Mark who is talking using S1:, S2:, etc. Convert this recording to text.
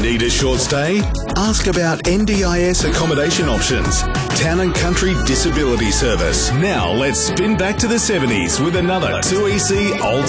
S1: Need a short stay? Ask about NDIS accommodation options. Town and Country Disability Service. Now let's spin back to the 70s with another 2EC Old